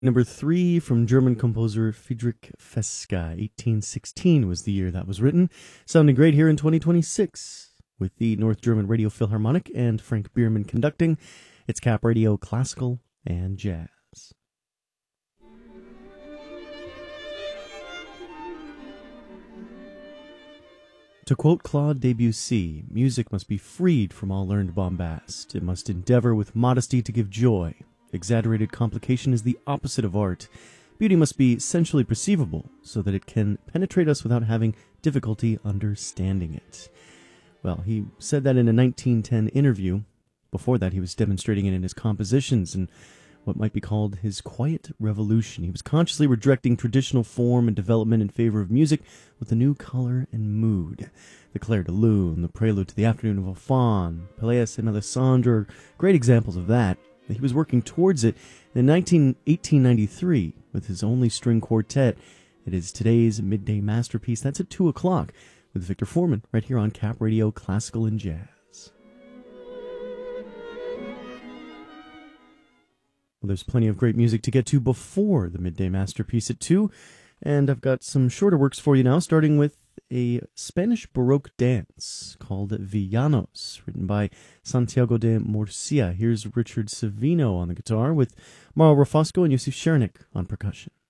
Number 3 from German composer Friedrich Feska. 1816 was the year that was written. Sounding great here in 2026 with the North German Radio Philharmonic and Frank Bierman conducting. It's Cap Radio Classical and Jazz. To quote Claude Debussy, music must be freed from all learned bombast. It must endeavor with modesty to give joy. Exaggerated complication is the opposite of art. Beauty must be sensually perceivable so that it can penetrate us without having difficulty understanding it. Well, he said that in a 1910 interview. Before that, he was demonstrating it in his compositions and what might be called his quiet revolution. He was consciously rejecting traditional form and development in favor of music with a new color and mood. The Clair de Lune, the Prelude to the Afternoon of a Faun, Pelléas and Melisandre are great examples of that. He was working towards it in 1893 with his only string quartet. It is today's midday masterpiece. That's at 2 o'clock with Victor Foreman right here on Cap Radio Classical and Jazz. Well, there's plenty of great music to get to before the midday masterpiece at 2, and I've got some shorter works for you now, starting with a Spanish Baroque dance called Villanos, written by Santiago de Murcia. Here's Richard Savino on the guitar with Mauro Rafosco and Yusuf Chernik on percussion.